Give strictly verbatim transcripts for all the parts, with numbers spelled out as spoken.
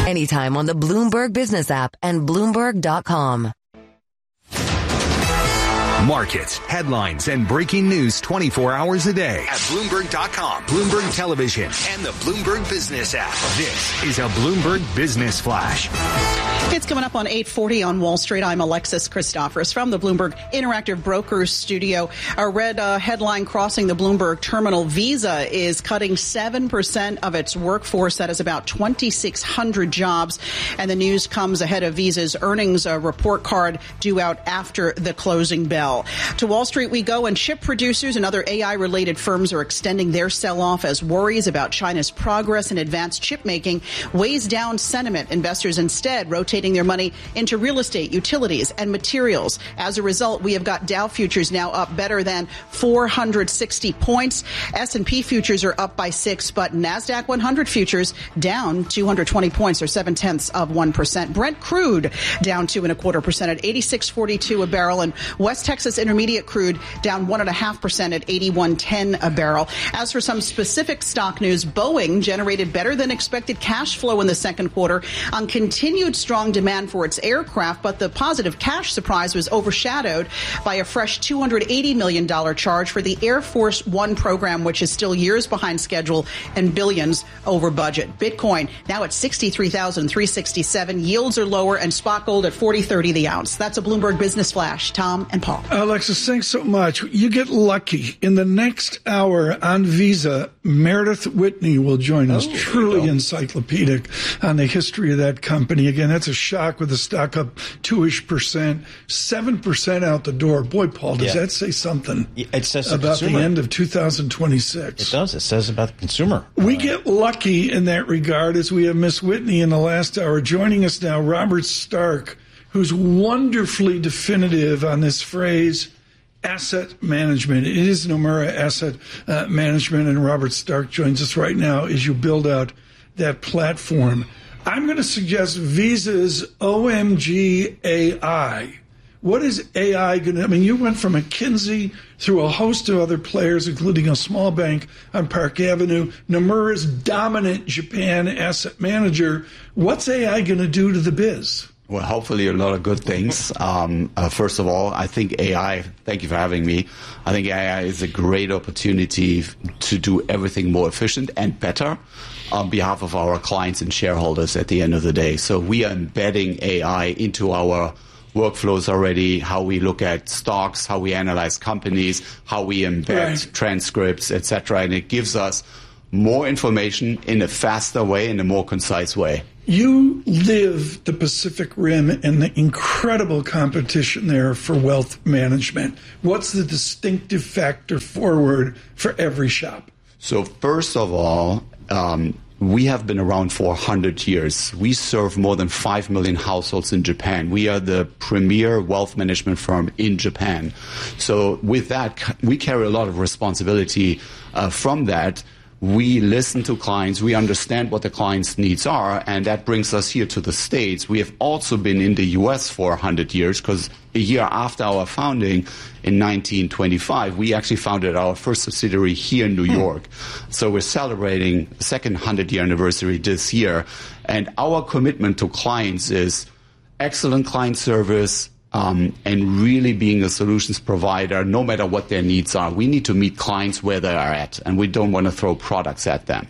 Anytime on the Bloomberg Business app and Bloomberg dot com. Markets, headlines, and breaking news twenty-four hours a day at Bloomberg dot com, Bloomberg Television, and the Bloomberg Business app. This is a Bloomberg Business Flash. It's coming up on eight forty on Wall Street. I'm Alexis Christophorous from the Bloomberg Interactive Brokers studio. A red uh, headline crossing the Bloomberg terminal. Visa is cutting seven percent of its workforce. That is about twenty-six hundred jobs. And the news comes ahead of Visa's earnings uh, report card due out after the closing bell. To Wall Street we go, and chip producers and other A I-related firms are extending their sell-off as worries about China's progress in advanced chip making weighs down sentiment. Investors instead rotating their money into real estate, utilities, and materials. As a result, we have got Dow futures now up better than four hundred sixty points. S and P futures are up by six, but NASDAQ one hundred futures down two hundred twenty points, or seven tenths of one percent. Brent crude down two and a quarter percent at eighty-six forty-two a barrel, and West Texas Intermediate crude down one and a half percent at eighty-one ten a barrel. As for some specific stock news, Boeing generated better than expected cash flow in the second quarter on continued strong demand for its aircraft, but the positive cash surprise was overshadowed by a fresh two hundred eighty million dollars charge for the Air Force One program, which is still years behind schedule and billions over budget. Bitcoin now at sixty-three thousand three hundred sixty-seven. Yields are lower, and spot gold at forty thirty the ounce. That's a Bloomberg Business Flash. Tom and Paul. Alexis, thanks so much. You get lucky. In the next hour on Visa, Meredith Whitney will join us. Oh, truly encyclopedic on the history of that company. Again, that's a shock with the stock up two-ish percent, seven percent out the door. Boy, Paul, does yeah. that say something it says about the, the end of two thousand twenty-six? It does. It says about the consumer. We get lucky in that regard as we have Miss Whitney in the last hour. Joining us now, Robert Stark, who's wonderfully definitive on this phrase, asset management. It is Nomura Asset uh, Management, and Robert Stark joins us right now as you build out that platform. I'm going to suggest Visa's O M G A I. What is A I going to, I mean, you went from McKinsey through a host of other players, including a small bank on Park Avenue, Nomura's dominant Japan asset manager. What's A I going to do to the biz? Well, hopefully a lot of good things. Um, uh, first of all, I think A I, thank you for having me. I think A I is a great opportunity to do everything more efficient and better on behalf of our clients and shareholders at the end of the day. So we are embedding A I into our workflows already, how we look at stocks, how we analyze companies, how we embed right. transcripts, et cetera. And it gives us more information in a faster way, in a more concise way. You live the Pacific Rim and the incredible competition there for wealth management. What's the distinctive factor forward for every shop? So first of all, um, we have been around for one hundred years. We serve more than five million households in Japan. We are the premier wealth management firm in Japan. So with that, we carry a lot of responsibility uh, from that. We listen to clients, we understand what the client's needs are, and that brings us here to the States. We have also been in the U S for one hundred years, because a year after our founding in nineteen twenty-five, we actually founded our first subsidiary here in New York. So we're celebrating the second hundred-year anniversary this year, and our commitment to clients is excellent client service, Um, and really being a solutions provider, no matter what their needs are. We need to meet clients where they are at, and we don't want to throw products at them.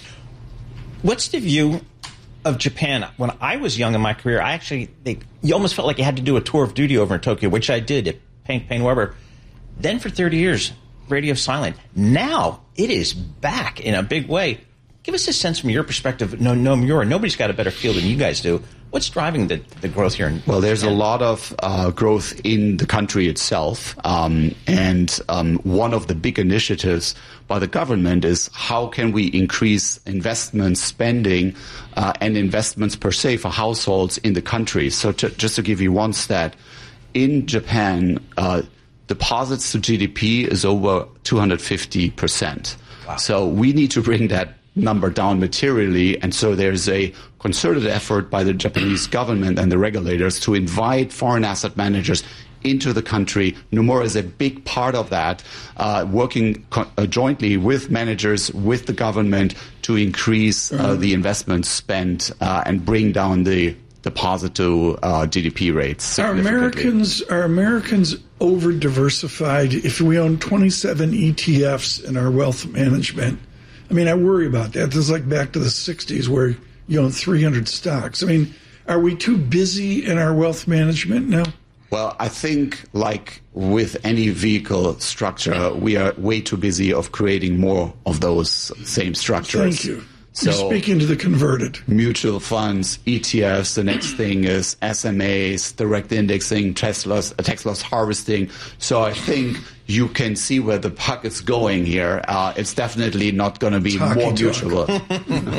What's the view of Japan? When I was young in my career, I actually, they, you almost felt like you had to do a tour of duty over in Tokyo, which I did at Paine, Paine Weber. Then for thirty years, radio silent. Now it is back in a big way. Give us a sense from your perspective. No, no, Nomura, nobody's got a better feel than you guys do. What's driving the, the growth here? In well, there's Japan? a lot of uh, growth in the country itself. Um, and um, one of the big initiatives by the government is how can we increase investment spending uh, and investments per se for households in the country. So to, just to give you one stat, in Japan, uh, deposits to G D P is over two hundred fifty percent. Wow. So we need to bring that number down materially, and so there's a concerted effort by the Japanese government and the regulators to invite foreign asset managers into the country. Nomura is a big part of that, uh, working co- uh, jointly with managers, with the government to increase uh, the investment spent uh, and bring down the deposit to uh, G D P rates. Are Americans are Americans over diversified? If we own twenty-seven E T Fs in our wealth management, I mean, I worry about that. This is like back to the sixties where you own three hundred stocks. I mean, are we too busy in our wealth management now? Well, I think like with any vehicle structure, we are way too busy of creating more of those same structures. Thank you. So, you're speaking to the converted. Mutual funds, E T Fs, the next thing is S M As, direct indexing, tax loss, tax loss harvesting. So I think you can see where the puck is going here. Uh, it's definitely not going to be Hockey more talk. Exactly.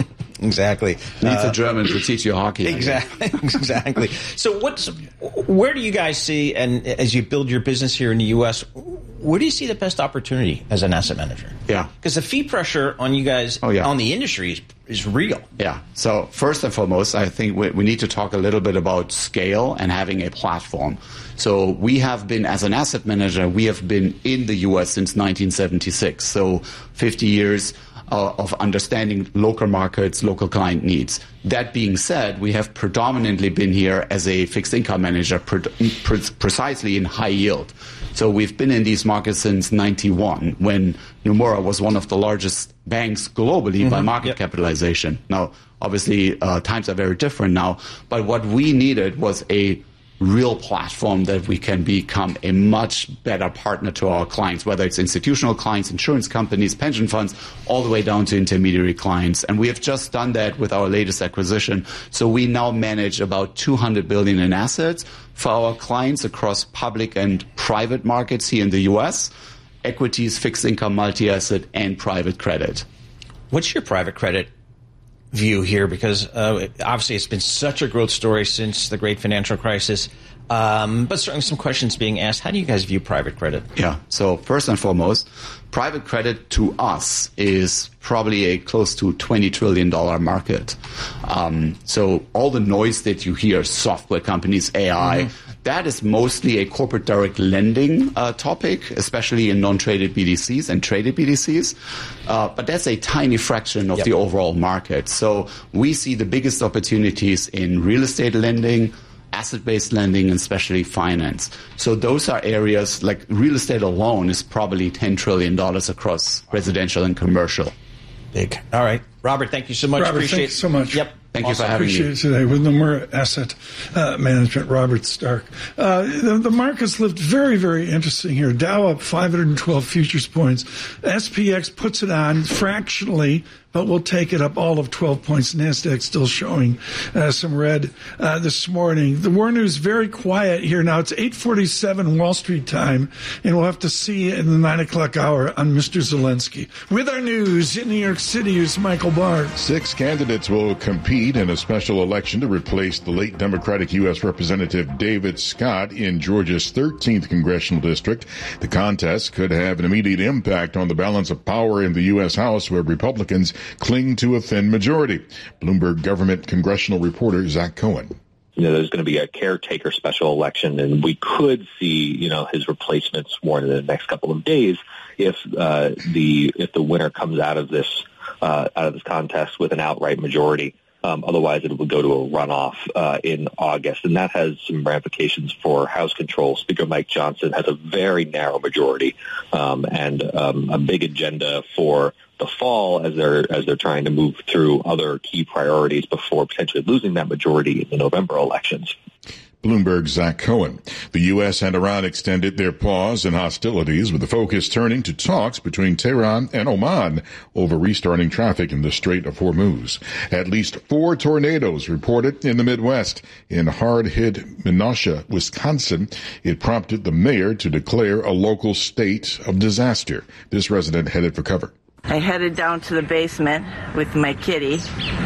Needs Uh, a German to teach you hockey. Exactly. Exactly. So, what's where do you guys see, and as you build your business here in the U S, where do you see the best opportunity as an asset manager? Yeah. Because the fee pressure on you guys, Oh, yeah. on the industry, is, is real. Yeah. So first and foremost, I think we, we need to talk a little bit about scale and having a platform. So we have been, as an asset manager, we have been in the U S since nineteen seventy-six. So fifty years uh, of understanding local markets, local client needs. That being said, we have predominantly been here as a fixed income manager, pre- pre- precisely in high yield. So we've been in these markets since ninety-one, when Nomura was one of the largest banks globally mm-hmm. by market yep. capitalization. Now, obviously, uh, times are very different now, but what we needed was a real platform that we can become a much better partner to our clients, whether it's institutional clients, insurance companies, pension funds, all the way down to intermediary clients. And we have just done that with our latest acquisition. So we now manage about two hundred billion dollars in assets for our clients across public and private markets here in the U S, equities, fixed income, multi-asset, and private credit. What's your private credit view here? Because uh, obviously it's been such a growth story since the great financial crisis, um, but certainly some questions being asked. How do you guys view private credit? Yeah, so first and foremost, private credit to us is probably a close to twenty trillion dollars market. Um, so all the noise that you hear, software companies, A I, mm-hmm. that is mostly a corporate direct lending uh, topic, especially in non-traded B D Cs and traded B D Cs. Uh, but that's a tiny fraction of yep. the overall market. So we see the biggest opportunities in real estate lending, asset-based lending, and especially finance. So those are areas like real estate alone is probably ten trillion dollars across residential and commercial. Big. All right. Robert, thank you so much. Robert, Appreciate thank you so much. Yep. Thank awesome. you for having Appreciate me. it today with Nomura Asset uh, Management, Robert Stark. Uh, the, the markets looked very, very interesting here. Dow up five hundred twelve futures points. S P X puts it on fractionally, but we'll take it up all of twelve points. NASDAQ still showing uh, some red uh, this morning. The war news very quiet here now. It's eight forty-seven Wall Street time, and we'll have to see in the nine o'clock hour on Mister Zelensky. With our news in New York City is Michael Barr. Six candidates will compete in a special election to replace the late Democratic U S Representative David Scott in Georgia's thirteenth congressional district. The contest could have an immediate impact on the balance of power in the U S House, where Republicans cling to a thin majority. Bloomberg government congressional reporter Zach Cohen. You know, there's going to be a caretaker special election, and we could see, you know, his replacement sworn in the next couple of days if uh, the if the winner comes out of this uh, out of this contest with an outright majority. Um, otherwise, it will go to a runoff uh, in August, and that has some ramifications for House control. Speaker Mike Johnson has a very narrow majority um, and um, a big agenda for the fall as they're as they're trying to move through other key priorities before potentially losing that majority in the November elections. Bloomberg's Zach Cohen. The U S and Iran extended their pause in hostilities, with the focus turning to talks between Tehran and Oman over restarting traffic in the Strait of Hormuz. At least four tornadoes reported in the Midwest. In hard-hit Menasha, Wisconsin, it prompted the mayor to declare a local state of disaster. This resident headed for cover. I headed down to the basement with my kitty,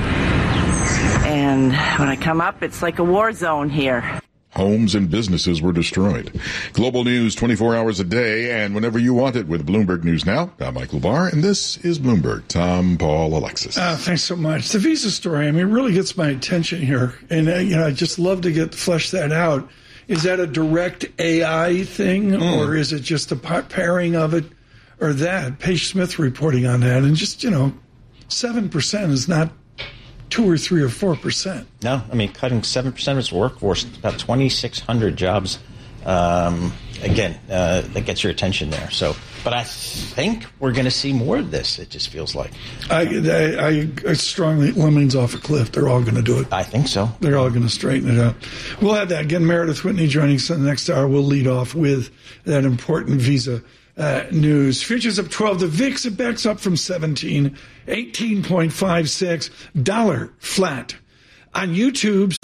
and when I come up, it's like a war zone here. Homes and businesses were destroyed. Global news twenty-four hours a day and whenever you want it with Bloomberg News Now. I'm Michael Barr, and this is Bloomberg. Tom, Paul, Alexis. Uh, thanks so much. The Visa story, I mean, it really gets my attention here. And, uh, you know, I just love to get flesh that out. Is that a direct A I thing, Mm. or is it just a pairing of it or that? Paige Smith reporting on that, and just, you know, seven percent is not two or three or four percent. No, I mean, cutting seven percent of its workforce, about twenty-six hundred jobs. Um, again, uh, that gets your attention there. So, but I think we're going to see more of this. It just feels like. I, I, I strongly, Lemon's off a cliff. They're all going to do it. I think so. They're all going to straighten it out. We'll have that. Again, Meredith Whitney joining us in the next hour. We'll lead off with that important Visa uh, news. Futures up twelve. The V I X index up from seventeen, eighteen point five six. Dollar flat. On YouTube,